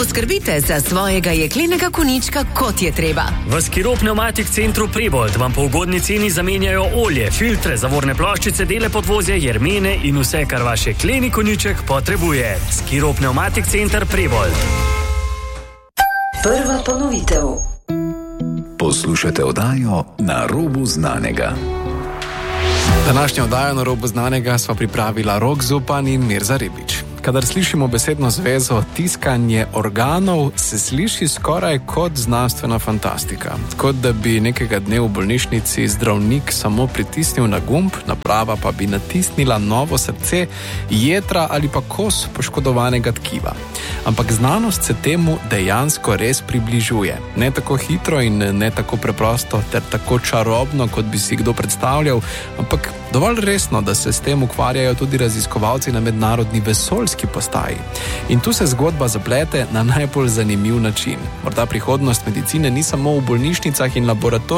Poskrbite za svojega jeklenega konjička, kot je treba. V Skiro Pneumatik Centru Prebold vam po ugodni ceni zamenjajo olje, filtre, zavorne ploščice, dele podvozja, jermene in vse, kar vaš jekleni konjiček potrebuje. Skiro Pneumatik Center Prebold. Prva ponovitev. Poslušate oddajo Na robu znanega. Današnjo oddajo Na robu znanega sva pripravila Rok Zupan in Mirza Ribič. Kadar slišimo besedno zvezo tiskanje organov, se sliši skoraj kot znanstvena fantastika. Kot da bi nekega dne v bolnišnici zdravnik samo pritisnil na gumb, naprava pa bi natisnila novo srce, jetra ali pa kos poškodovanega tkiva. Ampak znanost se temu dejansko res približuje. Ne tako hitro in ne tako preprosto ter tako čarobno, kot bi si kdo predstavljal, ampak dovolj resno, da se s tem ukvarjajo tudi raziskovalci na mednarodni vesoljski postaji. In tu se zgodba zaplete na najbolj zanimiv način. Morda prihodnost medicine ni samo v bolnišnicah in laboratorijih,